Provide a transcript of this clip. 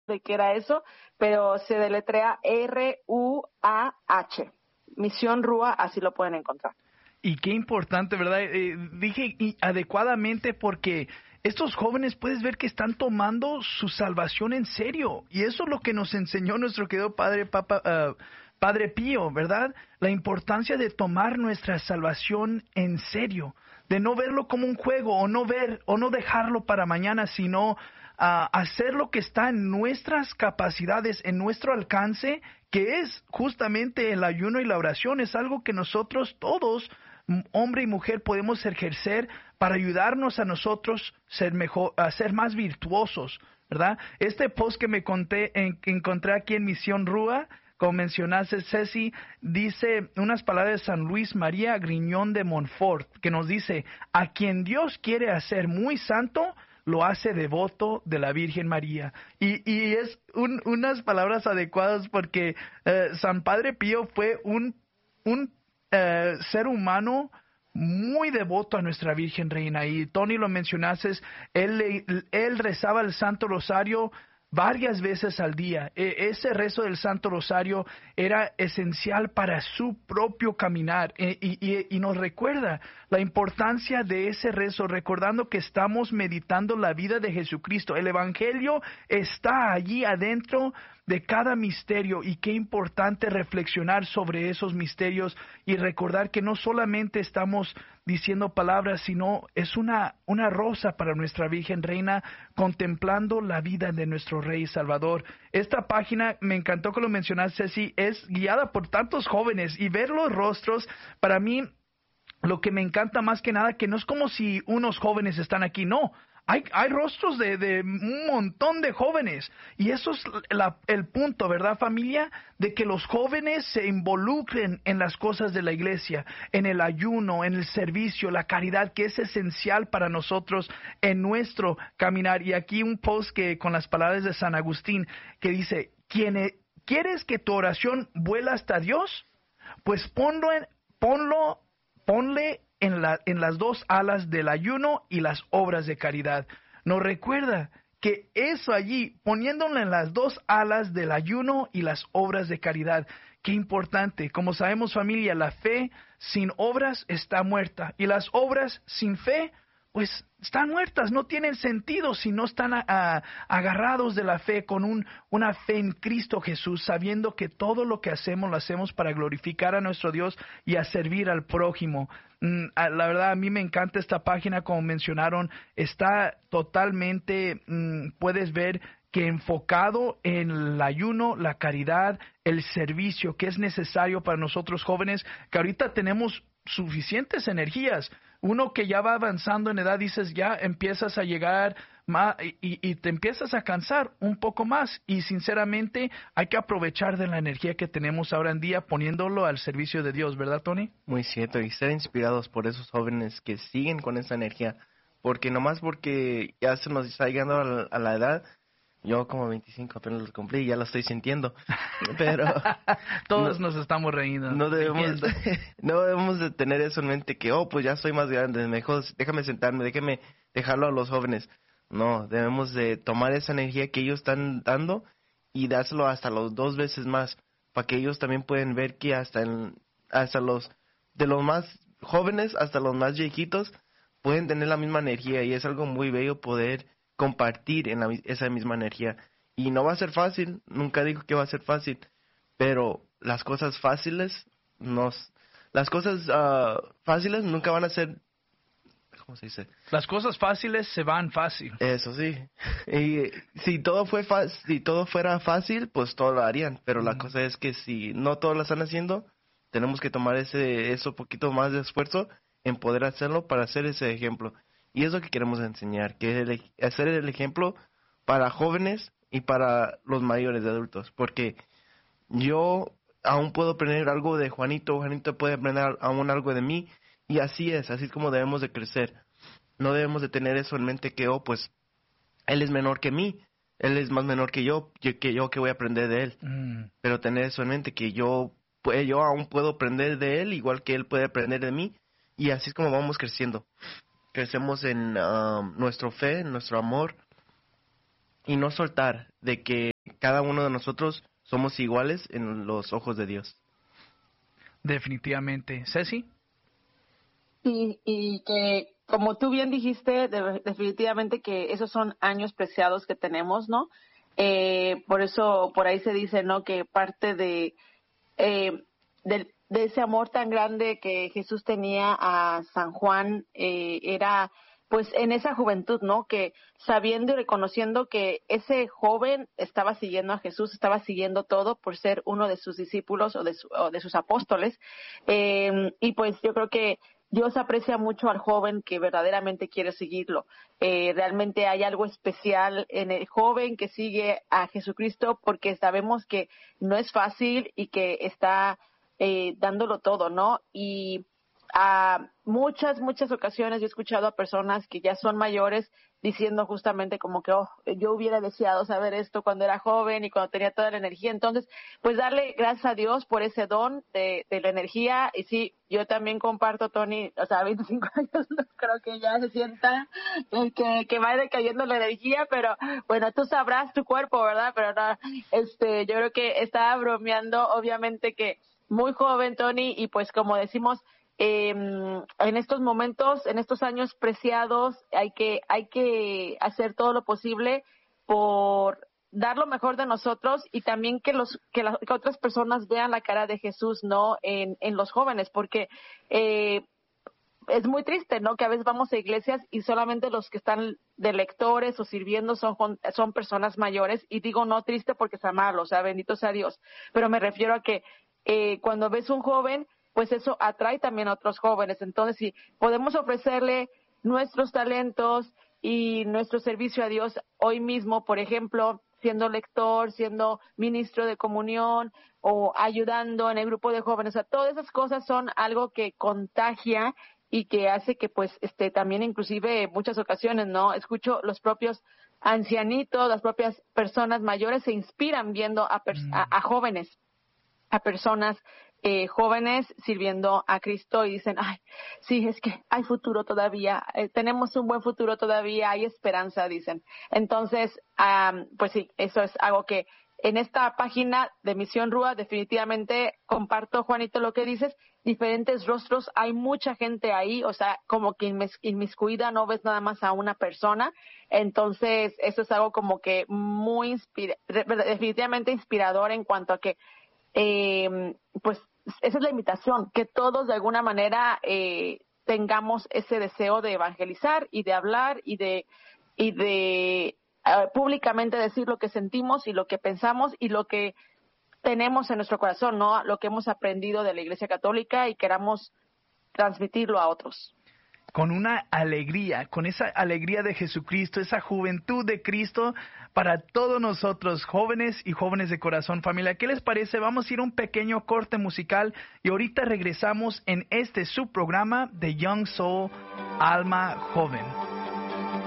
de qué era eso, pero se deletrea RUAH. Misión Rúa, así lo pueden encontrar. Y qué importante, ¿verdad? Dije adecuadamente porque estos jóvenes puedes ver que están tomando su salvación en serio. Y eso es lo que nos enseñó nuestro querido Padre Pío, ¿verdad? La importancia de tomar nuestra salvación en serio, de no verlo como un juego o no dejarlo para mañana, sino hacer lo que está en nuestras capacidades, en nuestro alcance, que es justamente el ayuno y la oración. Es algo que nosotros todos, hombre y mujer, podemos ejercer para ayudarnos a nosotros a ser más virtuosos, ¿verdad? Este post que encontré aquí en Misión Rúa, como mencionaste, Ceci, dice unas palabras de San Luis María Griñón de Montfort, que nos dice: a quien Dios quiere hacer muy santo, lo hace devoto de la Virgen María. Y es unas palabras adecuadas porque San Padre Pío fue un ser humano muy devoto a nuestra Virgen Reina. Y Tony, lo mencionaste, él rezaba el Santo Rosario varias veces al día. Ese rezo del Santo Rosario era esencial para su propio caminar, y nos recuerda la importancia de ese rezo, recordando que estamos meditando la vida de Jesucristo. El Evangelio está allí adentro de cada misterio, y qué importante reflexionar sobre esos misterios y recordar que no solamente estamos diciendo palabras, sino es una rosa para nuestra Virgen Reina, contemplando la vida de nuestro Rey y Salvador. Esta página, me encantó que lo mencionaste, Ceci, es guiada por tantos jóvenes, y ver los rostros, para mí, lo que me encanta más que nada, que no es como si unos jóvenes están aquí, no. Hay rostros de un montón de jóvenes, y eso es el punto, ¿verdad, familia? De que los jóvenes se involucren en las cosas de la iglesia, en el ayuno, en el servicio, la caridad, que es esencial para nosotros en nuestro caminar. Y aquí un post con las palabras de San Agustín, que dice: ¿quieres que tu oración vuela hasta Dios? Pues ponle en las dos alas del ayuno y las obras de caridad. Nos recuerda que eso allí, poniéndolo en las dos alas del ayuno y las obras de caridad. Qué importante. Como sabemos, familia, la fe sin obras está muerta, y las obras sin fe, pues están muertas, no tienen sentido si no están agarrados de la fe, con una fe en Cristo Jesús, sabiendo que todo lo que hacemos lo hacemos para glorificar a nuestro Dios y a servir al prójimo. La verdad, a mí me encanta esta página, como mencionaron, está totalmente, puedes ver que enfocado en el ayuno, la caridad, el servicio, que es necesario para nosotros jóvenes, que ahorita tenemos suficientes energías. Uno que ya va avanzando en edad, dices, ya empiezas a llegar más, y te empiezas a cansar un poco más, y sinceramente hay que aprovechar de la energía que tenemos ahora en día, poniéndolo al servicio de Dios, ¿verdad, Tony? Muy cierto, y ser inspirados por esos jóvenes que siguen con esa energía, porque nomás porque ya se nos está llegando a la edad. Yo como 25 apenas lo cumplí y ya lo estoy sintiendo, pero todos nos estamos riendo. No debemos de tener eso en mente, que pues ya soy más grande, mejor déjame sentarme, déjame dejarlo a los jóvenes. No, debemos de tomar esa energía que ellos están dando y dárselo hasta los 2 veces más, para que ellos también pueden ver que hasta los de los más jóvenes hasta los más viejitos pueden tener la misma energía, y es algo muy bello poder compartir en esa misma energía. Y no va a ser fácil, nunca digo que va a ser fácil, pero las cosas fáciles fáciles nunca van a ser, ¿cómo se dice? Las cosas fáciles se van fácil. Eso sí. Y si todo fuera fácil, pues todo lo harían, pero la cosa es que si no todos lo están haciendo, tenemos que tomar eso poquito más de esfuerzo en poder hacerlo, para hacer ese ejemplo. Y es lo que queremos enseñar, que hacer el ejemplo para jóvenes y para los mayores de adultos. Porque yo aún puedo aprender algo de Juanito, Juanito puede aprender aún algo de mí, y así es como debemos de crecer. No debemos de tener eso en mente, que pues él es menor que mí, él es más menor que yo que voy a aprender de él. Pero tener eso en mente, que yo aún puedo aprender de él igual que él puede aprender de mí, y así es como vamos creciendo. Crecemos en nuestra fe, en nuestro amor, y no soltar de que cada uno de nosotros somos iguales en los ojos de Dios. Definitivamente. ¿Ceci? Y que, como tú bien dijiste, definitivamente que esos son años preciados que tenemos, ¿no? Por eso, por ahí se dice, ¿no? Que parte de ese amor tan grande que Jesús tenía a San Juan era, pues, en esa juventud, ¿no? Que sabiendo y reconociendo que ese joven estaba siguiendo a Jesús, estaba siguiendo todo por ser uno de sus discípulos o de sus apóstoles. Y pues yo creo que Dios aprecia mucho al joven que verdaderamente quiere seguirlo. Realmente hay algo especial en el joven que sigue a Jesucristo porque sabemos que no es fácil y que está dándolo todo, ¿no? Y a muchas ocasiones yo he escuchado a personas que ya son mayores diciendo justamente como que, yo hubiera deseado saber esto cuando era joven y cuando tenía toda la energía. Entonces, pues darle gracias a Dios por ese don de la energía. Y sí, yo también comparto, Tony, o sea, 25 años no creo que ya se sienta que va decayendo la energía, pero bueno, tú sabrás tu cuerpo, ¿verdad? Pero no, yo creo que estaba bromeando, obviamente que muy joven, Tony, y pues como decimos, en estos momentos, en estos años preciados, hay que hacer todo lo posible por dar lo mejor de nosotros y también que otras personas vean la cara de Jesús, ¿no? En los jóvenes, porque es muy triste, ¿no? Que a veces vamos a iglesias y solamente los que están de lectores o sirviendo son personas mayores, y digo no triste porque es malo, o sea, bendito sea Dios, pero me refiero a que cuando ves un joven, pues eso atrae también a otros jóvenes. Entonces, si podemos ofrecerle nuestros talentos y nuestro servicio a Dios hoy mismo, por ejemplo, siendo lector, siendo ministro de comunión o ayudando en el grupo de jóvenes, o sea, todas esas cosas son algo que contagia y que hace que, pues, también inclusive en muchas ocasiones, ¿no? Escucho los propios ancianitos, las propias personas mayores se inspiran viendo a jóvenes, a personas jóvenes sirviendo a Cristo y dicen, ay, sí, es que hay futuro todavía, tenemos un buen futuro todavía, hay esperanza, dicen. Entonces, pues sí, eso es algo que en esta página de Misión Rúa definitivamente comparto, Juanito, lo que dices, diferentes rostros, hay mucha gente ahí, o sea, como que inmiscuida, no ves nada más a una persona. Entonces, eso es algo como que muy definitivamente inspirador en cuanto a que pues esa es la invitación, que todos de alguna manera tengamos ese deseo de evangelizar y de hablar y de públicamente decir lo que sentimos y lo que pensamos y lo que tenemos en nuestro corazón, ¿no? Lo que hemos aprendido de la Iglesia Católica y queramos transmitirlo a otros. Con una alegría, con esa alegría de Jesucristo, esa juventud de Cristo para todos nosotros, jóvenes y jóvenes de corazón. Familia, ¿qué les parece? Vamos a ir a un pequeño corte musical y ahorita regresamos en este subprograma de Young Soul, Alma Joven.